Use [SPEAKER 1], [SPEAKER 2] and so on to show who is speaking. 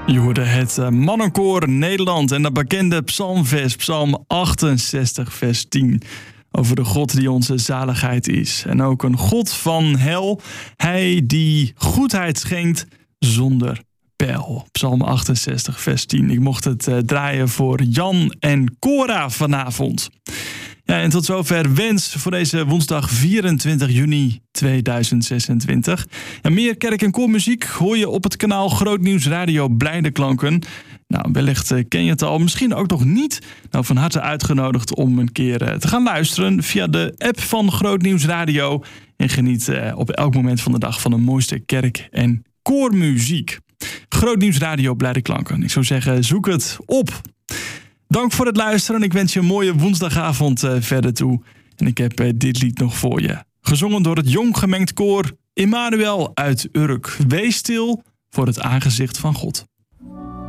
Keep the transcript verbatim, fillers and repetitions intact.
[SPEAKER 1] Je hoorde het uh, mannenkoor Nederland en dat bekende psalmvers, psalm achtenzestig, vers tien. Over de God die onze zaligheid is. En ook een God van hel. Hij die goedheid schenkt zonder peil. Psalm achtenzestig, vers tien. Ik mocht het uh, draaien voor Jan en Cora vanavond. Ja, en tot zover Wens voor deze woensdag vierentwintig juni tweeduizend zesentwintig. Ja, meer kerk- en koormuziek hoor je op het kanaal Groot Nieuws Radio Blijde Klanken. Nou, wellicht ken je het al, misschien ook nog niet. Nou, van harte uitgenodigd om een keer te gaan luisteren via de app van Groot Nieuws Radio. En geniet uh, op elk moment van de dag van de mooiste kerk- en koormuziek. Groot Nieuws Radio Blijde Klanken. Ik zou zeggen, zoek het op. Dank voor het luisteren. Ik wens je een mooie woensdagavond uh, verder toe. En ik heb uh, dit lied nog voor je. Gezongen door het jong gemengd koor Immanuel uit Urk. Wees stil voor het aangezicht van God.